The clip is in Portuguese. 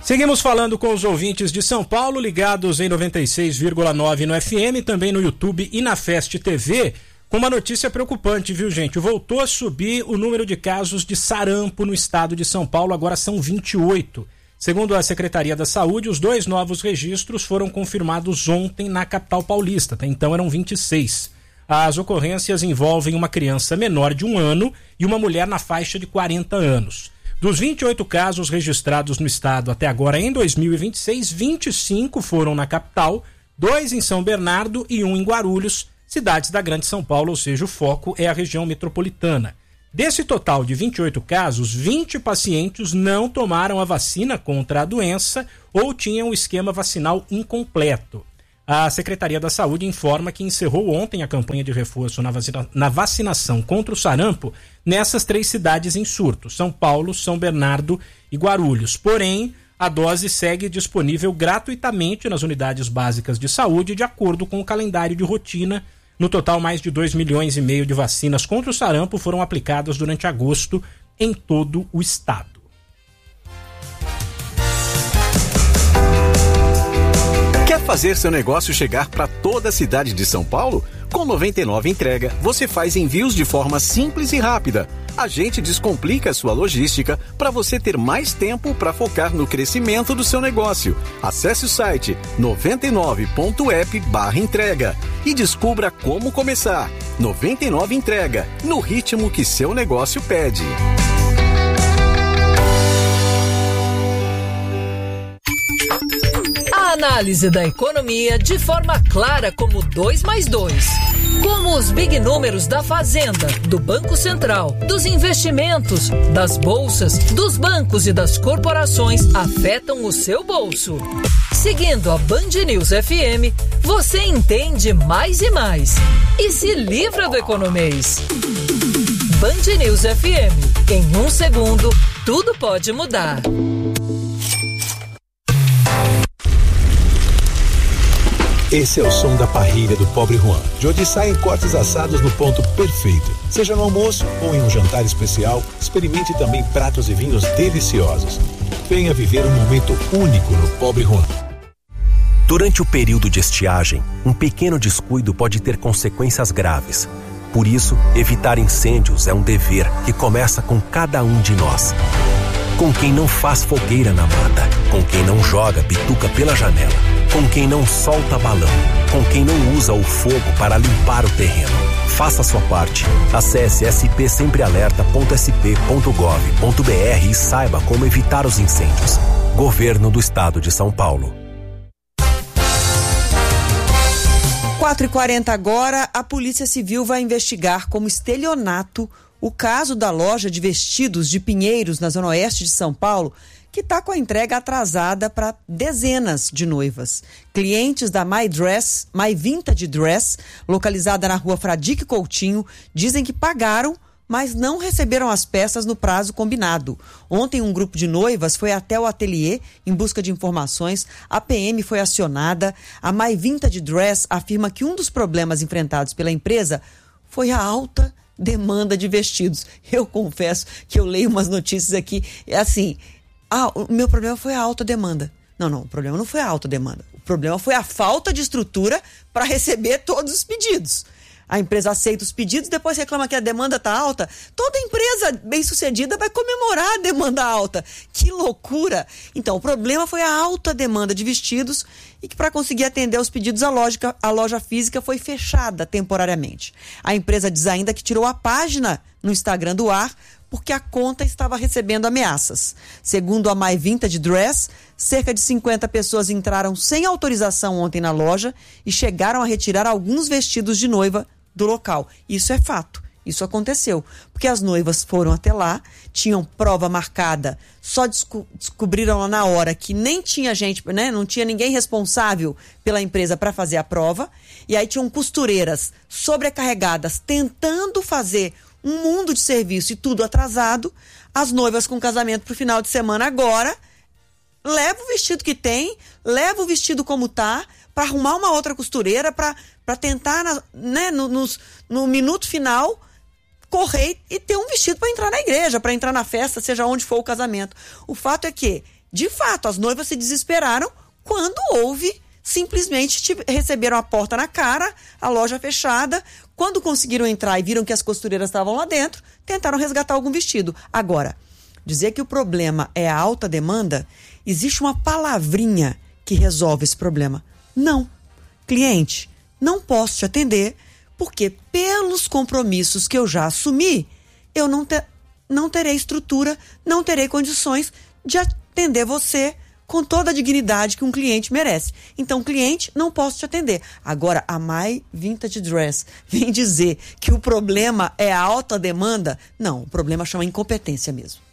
Seguimos falando com os ouvintes de São Paulo, ligados em 96,9 no FM, também no YouTube e na Fest TV, com uma notícia preocupante, viu, gente? Voltou a subir o número de casos de sarampo no estado de São Paulo, agora são 28. Segundo a Secretaria da Saúde, os 2 novos registros foram confirmados ontem na capital paulista, até então eram 26. As ocorrências envolvem uma criança menor de 1 ano e uma mulher na faixa de 40 anos. Dos 28 casos registrados no estado até agora em 2026, 25 foram na capital, 2 em São Bernardo e 1 em Guarulhos, cidades da Grande São Paulo, ou seja, o foco é a região metropolitana. Desse total de 28 casos, 20 pacientes não tomaram a vacina contra a doença ou tinham o esquema vacinal incompleto. A Secretaria da Saúde informa que encerrou ontem a campanha de reforço na vacinação contra o sarampo nessas 3 cidades em surto, São Paulo, São Bernardo e Guarulhos. Porém, a dose segue disponível gratuitamente nas unidades básicas de saúde, de acordo com o calendário de rotina. No total, mais de 2,5 milhões de vacinas contra o sarampo foram aplicadas durante agosto em todo o estado. Quer fazer seu negócio chegar para toda a cidade de São Paulo? Com 99 Entrega, você faz envios de forma simples e rápida. A gente descomplica a sua logística para você ter mais tempo para focar no crescimento do seu negócio. Acesse o site 99.app/entrega e descubra como começar. 99 Entrega, no ritmo que seu negócio pede. A análise da economia de forma clara como 2 mais 2. Como os big números da Fazenda, do Banco Central, dos investimentos, das bolsas, dos bancos e das corporações afetam o seu bolso. Seguindo a Band News FM, você entende mais e mais. E se livra do economês. Band News FM. Em 1 segundo, tudo pode mudar. Esse é o som da parrilha do Pobre Juan, de onde saem cortes assados no ponto perfeito. Seja no almoço ou em um jantar especial, experimente também pratos e vinhos deliciosos. Venha viver um momento único no Pobre Juan. Durante o período de estiagem, um pequeno descuido pode ter consequências graves. Por isso, evitar incêndios é um dever que começa com cada um de nós. Com quem não faz fogueira na mata, com quem não joga bituca pela janela, com quem não solta balão, com quem não usa o fogo para limpar o terreno. Faça a sua parte. Acesse spsemprealerta.sp.gov.br e saiba como evitar os incêndios. Governo do Estado de São Paulo. 4h40 agora, a Polícia Civil vai investigar como estelionato o caso da loja de vestidos de Pinheiros, na Zona Oeste de São Paulo, que está com a entrega atrasada para dezenas de noivas. Clientes da My Vintage Dress, localizada na rua Fradique Coutinho, dizem que pagaram, mas não receberam as peças no prazo combinado. Ontem, um grupo de noivas foi até o ateliê em busca de informações. A PM foi acionada. A My Vintage Dress afirma que um dos problemas enfrentados pela empresa foi a alta demanda de vestidos. Eu confesso que eu leio umas notícias aqui, assim, o meu problema foi a alta demanda. Não, o problema não foi a alta demanda. O problema foi a falta de estrutura para receber todos os pedidos. A empresa aceita os pedidos, depois reclama que a demanda está alta. Toda empresa bem-sucedida vai comemorar a demanda alta. Que loucura! Então, o problema foi a alta demanda de vestidos e que, para conseguir atender os pedidos, a loja física foi fechada temporariamente. A empresa diz ainda que tirou a página no Instagram do ar porque a conta estava recebendo ameaças. Segundo a My Vintage Dress, cerca de 50 pessoas entraram sem autorização ontem na loja e chegaram a retirar alguns vestidos de noiva do local. Isso é fato. Isso aconteceu, porque as noivas foram até lá, tinham prova marcada, só descobriram na hora que nem tinha gente, né? Não tinha ninguém responsável pela empresa para fazer a prova, e aí tinham costureiras sobrecarregadas tentando fazer um mundo de serviço e tudo atrasado. As noivas com casamento pro final de semana agora, leva o vestido que tem, leva o vestido como tá, para arrumar uma outra costureira, para tentar, né, no minuto final, correr e ter um vestido para entrar na igreja, para entrar na festa, seja onde for o casamento. O fato é que De fato, as noivas se desesperaram quando simplesmente receberam a porta na cara, a loja fechada. Quando conseguiram entrar e viram que as costureiras estavam lá dentro, tentaram resgatar algum vestido. Agora, dizer que o problema é a alta demanda, existe uma palavrinha que resolve esse problema. Não. Cliente, não posso te atender porque pelos compromissos que eu já assumi, eu não terei estrutura, não terei condições de atender você com toda a dignidade que um cliente merece. Então, cliente, não posso te atender. Agora, a My Vintage Dress vem dizer que o problema é a alta demanda? Não, o problema chama incompetência mesmo.